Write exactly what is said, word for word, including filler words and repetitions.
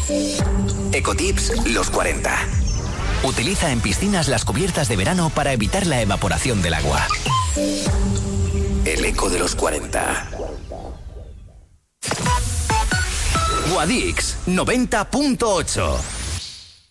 Ecotips los cuarenta. Utiliza en piscinas las cubiertas de verano para evitar la evaporación del agua. El eco de los cuarenta. Guadix noventa punto ocho.